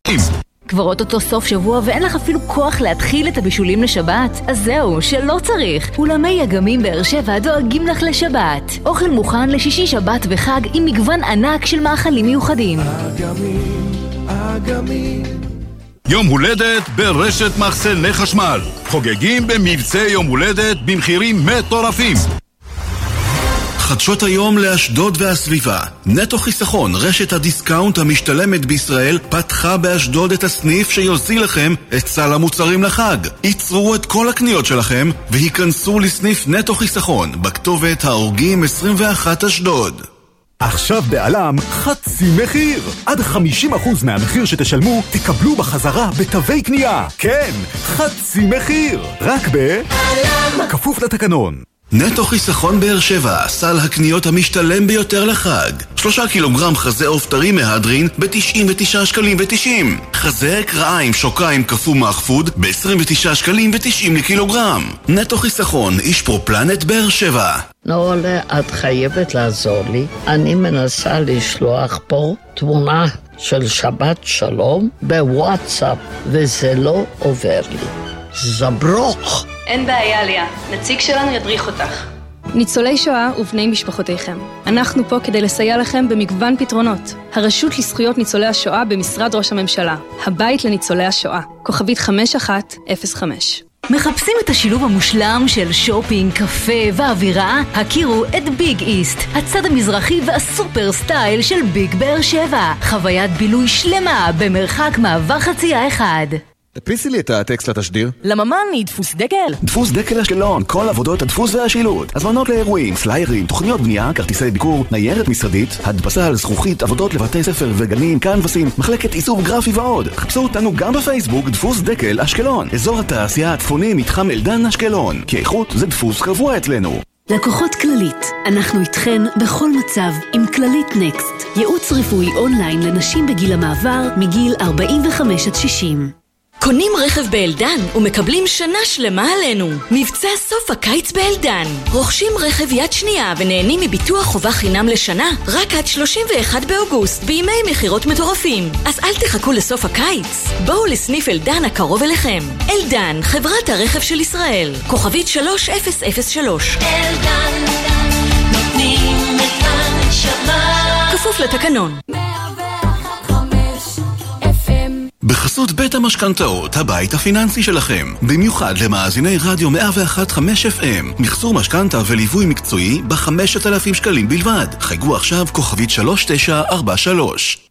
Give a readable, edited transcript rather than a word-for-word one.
כבר אותו סוף שבוע ואין לך אפילו כוח להתחיל את הבישולים לשבת? אז זהו, שלא צריך. אולמי אגמים באר שבע דואגים לך לשבת. אוכל מוכן לשישי, שבת וחג עם מגוון ענק של מאכלים מיוחדים. אגמים. יום הולדת ברשת מחסני חשמל. חוגגים במבצע יום הולדת במחירים מטורפים. חדשות היום לאשדוד והסביבה. נטו חיסכון, רשת הדיסקאונט המשתלמת בישראל, פתחה באשדוד את הסניף שיוזיל לכם את סל המוצרים לחג. ייצרו את כל הקניות שלכם והיכנסו לסניף נטו חיסכון בכתובת האורגים 21 אשדוד. עכשיו בעלם חצי מחיר. עד 50% מהמחיר שתשלמו תקבלו בחזרה בתווי קנייה. כן, חצי מחיר. רק בעלם. כפוף לתקנון. נטו חיסכון באר שבע, סל הקניות המשתלם ביותר לחג. 3 קילוגרם חזה עוף טרי מהדרין ב-99 שקלים ו-90. חזה קרעיים שוקיים קפוא מאחפוד ב-29 שקלים ו-90 לקילוגרם. נטו חיסכון, איש פרופלנט באר שבע. נולה, את חייבת לעזור לי. אני מנסה לשלוח פה תמונה של שבת שלום בוואטסאפ, וזה לא עובר לי. זברוך. אין בעיה, ליה. נציג שלנו ידריך אותך. ניצולי שואה ובני משפחותיכם. אנחנו פה כדי לסייע לכם במגוון פתרונות. הרשות לזכויות ניצולי השואה במשרד ראש הממשלה. הבית לניצולי השואה. כוכבית 5105. מחפשים את השילוב המושלם של שופינג, קפה ואווירה? הכירו את ביג איסט, הצד המזרחי והסופר סטייל של ביג באר שבע. חוויית בילוי שלמה במרחק מעבר חצייה אחד. תדפיסי לי את הטקסט לתשדיר. לממן היא דפוס דקל. דפוס דקל אשקלון, כל עבודות הדפוס והשילוט. הזמנות לאירועים, פליירים, תוכניות בנייה, כרטיסי ביקור, ניירת משרדית, הדפסה על זכוכית, עבודות לבתי ספר וגנים, קנבסים, מחלקת עיצוב גרפי ועוד. חפשו אותנו גם בפייסבוק, דפוס דקל אשקלון. אזור התעשייה הצפוני, מתחם אלדן אשקלון. כי איכות זה דפוס קבוע אצלנו. לקוחות כללית, אנחנו איתכן בכל מצב עם כללית נקסט. ייעוץ רפואי אונליין לנשים בגיל המעבר מגיל 45 עד 60. קונים רכב באלדן ומקבלים שנה שלמה עלינו. מבצע סוף הקיץ באלדן. רוכשים רכב יד שנייה ונהנים מביטוח חובה חינם לשנה רק עד 31 באוגוסט בימי מחירות מטורפים. אז אל תחכו לסוף הקיץ. בואו לסניף אלדן הקרוב אליכם. אלדן, חברת הרכב של ישראל. כוכבית 3003. אלדן, נותנים את הנשמה. כפוף לתקנון. בחסות בית המשכנתאות, הבית הפיננסי שלכם. במיוחד למאזיני רדיו 101.5 FM. מחסור משכנתה וליווי מקצועי ב5,000 שקלים בלבד. חייגו עכשיו כוכבית 3943.